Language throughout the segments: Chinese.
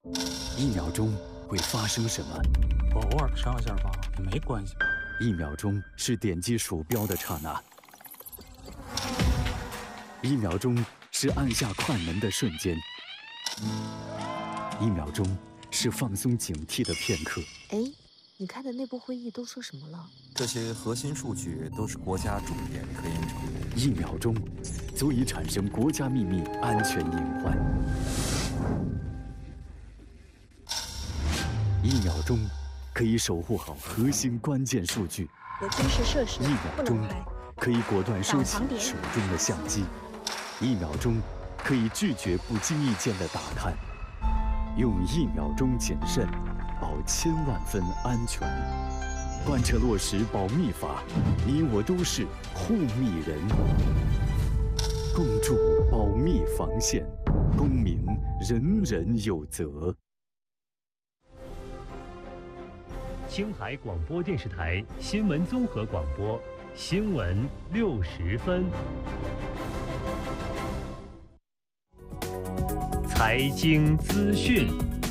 1秒钟会发生什么？ 我偶尔上一下吧，也没关系。 1秒钟是点击鼠标的刹那，1秒钟是按下快门的瞬间，1秒钟是放松警惕的片刻。 哎，你开的内部会议都说什么了？ 这些核心数据都是国家重点科研成果。 1秒钟足以产生国家秘密安全隐患。1秒钟可以守护好核心关键数据。 有军事设施不能拍。 可以果断收起手中的相机。1秒钟可以拒绝不经意间的打探。用1秒钟谨慎，保1000万分安全。贯彻落实保密法，你我都是护密人。共筑保密防线，公民人人有责。 青海广播电视台新闻综合广播，新闻60分。财经资讯。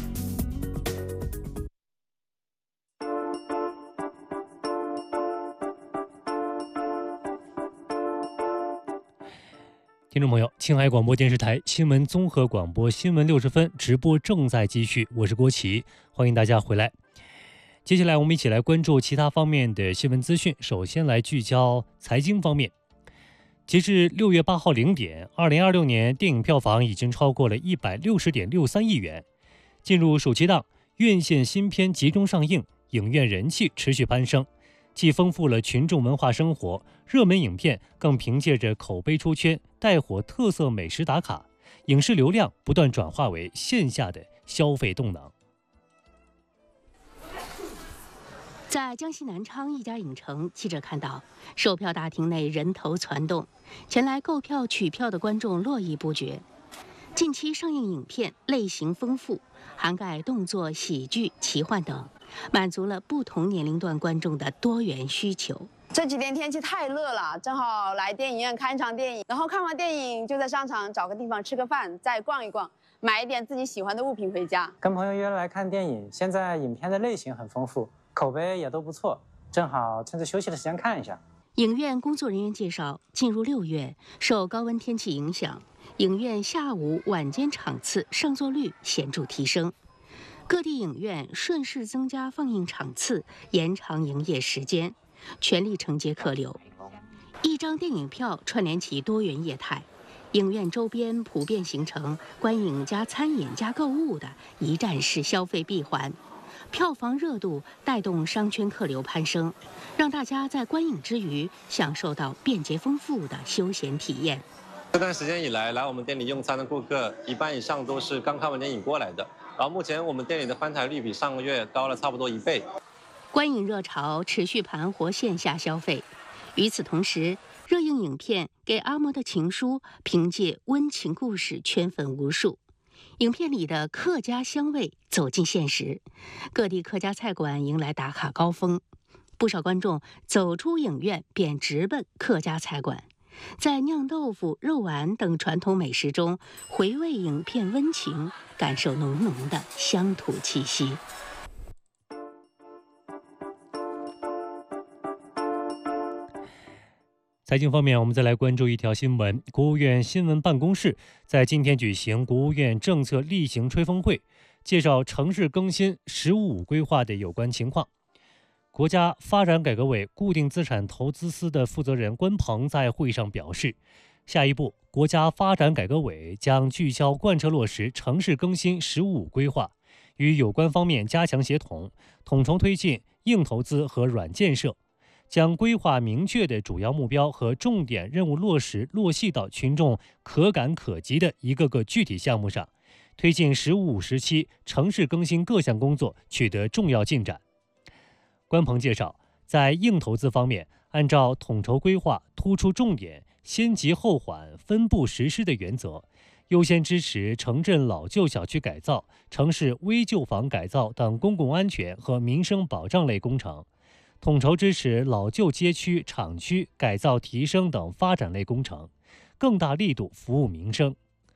听众朋友，青海广播电视台新闻综合广播新闻60分直播正在继续，我是郭琦，欢迎大家回来。接下来我们一起来关注其他方面的新闻资讯。首先来聚焦财经方面。截至6月8号0点，2026年电影票房已经超过了160.63亿元。进入暑期档，院线新片集中上映，影院人气持续攀升，既丰富了群众文化生活，热门影片更凭借着口碑出圈，带火特色美食打卡，影视流量不断转化为线下的消费动能。 在江西南昌一家影城，记者看到售票大厅内人头攒动，前来购票取票的观众络绎不绝。近期上映影片类型丰富，涵盖动作、喜剧、奇幻等，满足了不同年龄段观众的多元需求。 这几天天气太热了，正好来电影院看一场电影，然后看完电影就在商场找个地方吃个饭，再逛一逛，买一点自己喜欢的物品回家。 跟朋友约来看电影，现在影片的类型很丰富，口碑也都不错，正好趁着休息的时间看一下。 影院工作人员介绍，进入6月，受高温天气影响，影院下午、晚间场次上座率显著提升。各地影院顺势增加放映场次，延长营业时间，全力承接客流。一张电影票串联起多元业态，影院周边普遍形成观影加餐饮加购物的一站式消费闭环。票房热度带动商圈客流攀升，让大家在观影之余享受到便捷丰富的休闲体验。 这段时间以来，来我们店里用餐的顾客一半以上都是刚看完电影过来的。然后目前我们店里的翻台率比上个月高了差不多1倍。 观影热潮持续盘活线下消费。与此同时，热映影片《给阿嬷的情书》凭借温情故事圈粉无数。影片里的客家香味走进现实，各地客家菜馆迎来打卡高峰，不少观众走出影院便直奔客家菜馆，在酿豆腐、肉丸等传统美食中回味影片温情，感受浓浓的乡土气息。 财经方面，我们再来关注一条新闻。国务院新闻办公室在今天举行国务院政策例行吹风会，介绍城市更新“十五五”规划的有关情况。国家发展改革委固定资产投资司的负责人关鹏在会上表示，下一步，国家发展改革委将聚焦贯彻落实城市更新“十五五”规划，与有关方面加强协同，统筹推进硬投资和软建设。将规划明确的主要目标和重点任务落实落细到群众可感可及的一个个具体项目上，推进“十五五”时期城市更新各项工作取得重要进展。关鹏介绍，在硬投资方面，按照统筹规划、突出重点、先急后缓、分步实施的原则，优先支持城镇老旧小区改造、城市危旧房改造等公共安全和民生保障类工程。统筹支持老旧街区、厂区改造提升等发展类工程，更大力度服务民生。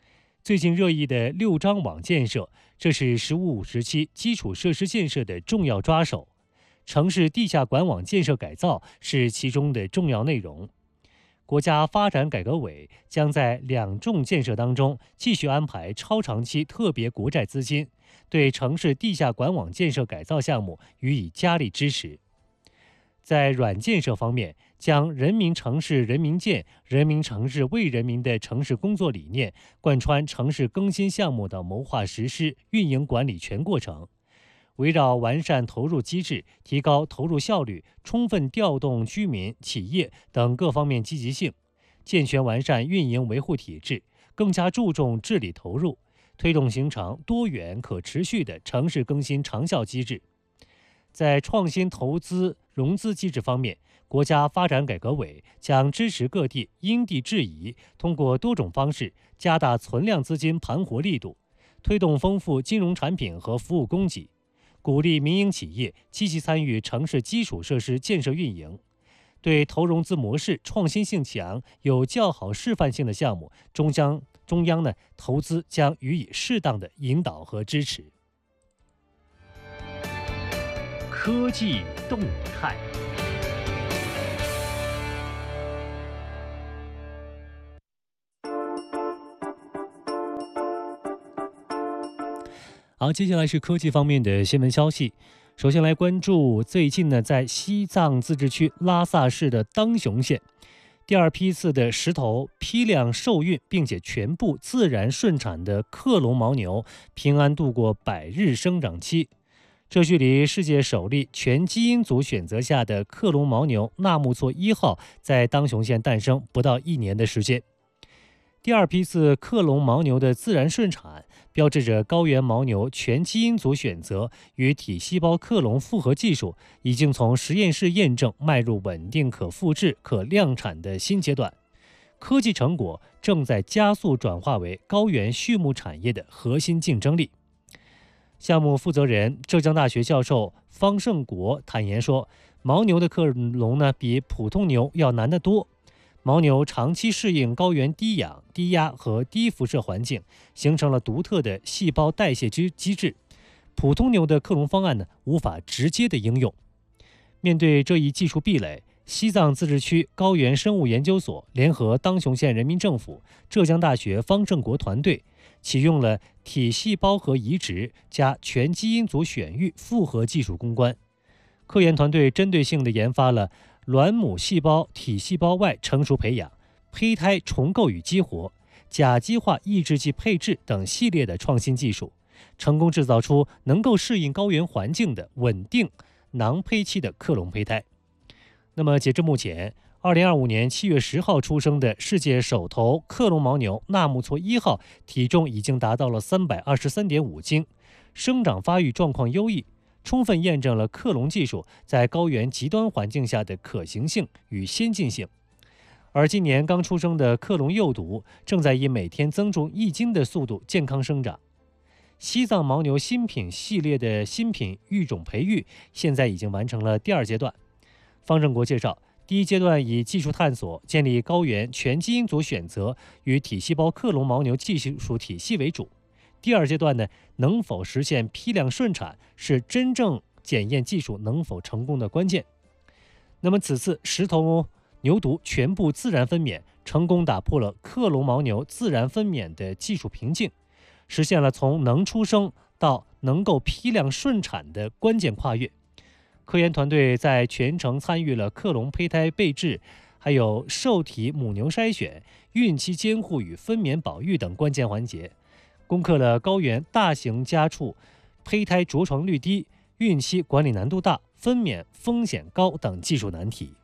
最近热议的6张网建设，这是“十五五”时期基础设施建设的重要抓手，城市地下管网建设改造是其中的重要内容。国家发展改革委将在2重建设当中继续安排超长期特别国债资金，对城市地下管网建设改造项目予以加力支持。在软建设方面，将人民城市人民建、人民城市为人民的城市工作理念贯穿城市更新项目的谋划实施、运营管理全过程，围绕完善投入机制、提高投入效率，充分调动居民、企业等各方面积极性，健全完善运营维护体制，更加注重治理投入，推动形成多元可持续的城市更新长效机制。在创新投资融资机制方面，国家发展改革委将支持各地因地制宜，通过多种方式加大存量资金盘活力度，推动丰富金融产品和服务供给，鼓励民营企业积极参与城市基础设施建设运营。对投融资模式创新性强、有较好示范性的项目，中央呢投资将予以适当的引导和支持。科技动态。好，接下来是科技方面的新闻消息。首先来关注最近呢，在西藏自治区拉萨市的当雄县，第2批次的石头批量受孕，并且全部自然顺产的克隆牦牛平安度过100日生长期。这距离世界首例全基因组选择下的克隆牦牛纳木错1号在当雄县诞生不到1年的时间。第2批次克隆牦牛的自然顺产，标志着高原牦牛全基因组选择与体细胞克隆复合技术已经从实验室验证迈入稳定可复制、可量产的新阶段。科技成果正在加速转化为高原畜牧产业的核心竞争力。项目负责人浙江大学教授方胜国坦言说，牦牛的克隆呢比普通牛要难得多。牦牛长期适应高原低氧、低压和低辐射环境，形成了独特的细胞代谢机制。普通牛的克隆方案呢无法直接的应用。面对这一技术壁垒，西藏自治区高原生物研究所联合当雄县人民政府、浙江大学方胜国团队，启用了体细胞核移植加全基因组选育复合技术攻关。科研团队针对性地研发了卵母细胞体细胞外成熟培养、胚胎重构与激活、甲基化抑制剂配置等系列的创新技术，成功制造出能够适应高原环境的稳定囊胚期的克隆胚胎。那么截至目前，2025年7月10号出生的世界首头克隆牦牛纳木错1号体重已经达到了323.5斤，生长发育状况优异，充分验证了克隆技术在高原极端环境下的可行性与先进性。而今年刚出生的克隆幼犊正在以每天增重1斤的速度健康生长。西藏牦牛新品系列的新品育种培育现在已经完成了第2阶段。方正国介绍，第1阶段以技术探索、建立高原全基因组选择与体细胞克隆牦牛技术体系为主。第2阶段呢，能否实现批量顺产是真正检验技术能否成功的关键。那么此次10头牛犊全部自然分娩，成功打破了克隆牦牛自然分娩的技术瓶颈，实现了从能出生到能够批量顺产的关键跨越。科研团队在全程参与了克隆胚胎备制、还有受体母牛筛选、孕期监护与分娩保育等关键环节，攻克了高原大型家畜胚胎着床率低、孕期管理难度大、分娩风险高等技术难题。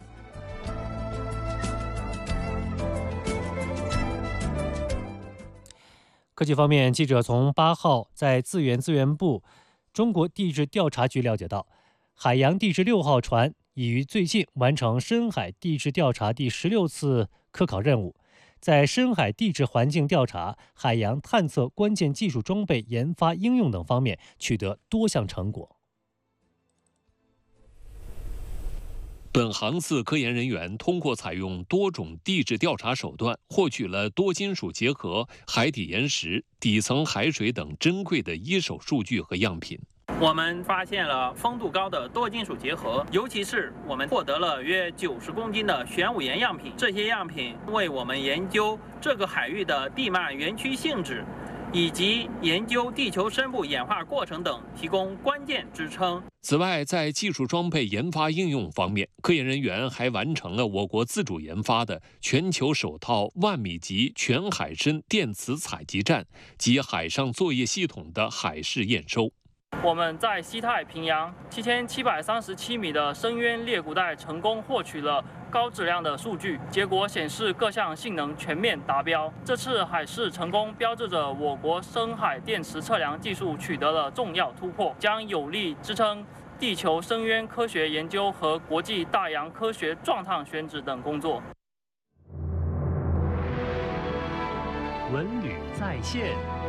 科技方面，记者从8号在自然资源部中国地质调查局了解到，海洋地质6号船已于最近完成深海地质调查第16次科考任务，在深海地质环境调查、海洋探测关键技术装备研发应用等方面取得多项成果。 本航次科研人员通过采用多种地质调查手段，获取了多金属结合、海底岩石、底层海水等珍贵的一手数据和样品。 我们发现了丰度高的多金属结合，尤其是我们获得了约90公斤的玄武岩样品。这些样品为我们研究这个海域的地幔圆曲性质，以及研究地球深部演化过程等提供关键支撑。 此外，在技术装备研发应用方面，科研人员还完成了我国自主研发的全球首套10000米级全海深电磁采集站及海上作业系统的海试验收。 我们在西太平洋7737米的深渊裂谷带成功获取了高质量的数据，结果显示各项性能全面达标。这次海试成功标志着我国深海电磁测量技术取得了重要突破，将有力支撑地球深渊科学研究和国际大洋科学撞趟选址等工作。 文旅在线。